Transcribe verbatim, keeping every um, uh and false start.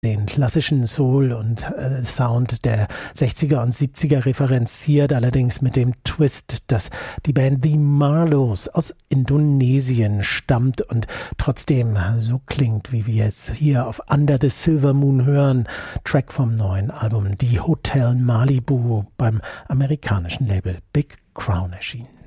den klassischen Soul und äh, Sound der sechziger und siebziger referenziert, allerdings mit dem Twist, dass die Band The Marlows aus Indonesien stammt und trotzdem so klingt, wie wir es hier auf Under the Silver Moon hören, Track vom neuen Album Die Hotel Malibu beim amerikanischen Label Big Crown erschienen.